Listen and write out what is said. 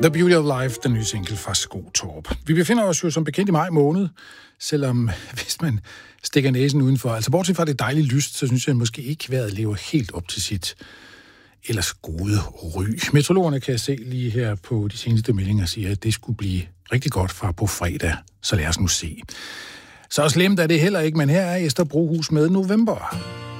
The Beauty of Life, den nye single fra Skotorp. Vi befinder os jo som bekendt i maj måned, selvom hvis man stikker næsen udenfor. Altså bortset fra det dejlige lyst, så synes jeg måske ikke vejret lever helt op til sit ellers gode ry. Meteorologerne kan jeg se lige her på de seneste meldinger siger, at det skulle blive rigtig godt fra på fredag. Så lad os nu se. Så slemt er det heller ikke, men her er Esther Brohus med November.